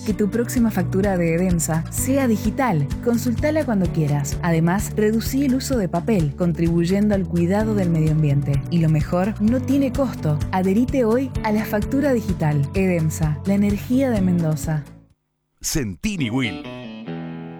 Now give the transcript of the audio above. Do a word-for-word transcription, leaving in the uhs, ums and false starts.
Que tu próxima factura de Edemsa sea digital. Consultala cuando quieras. Además, reducí el uso de papel, contribuyendo al cuidado del medio ambiente. Y lo mejor, no tiene costo. Adherite hoy a la factura digital. Edemsa, la energía de Mendoza. Centini Will,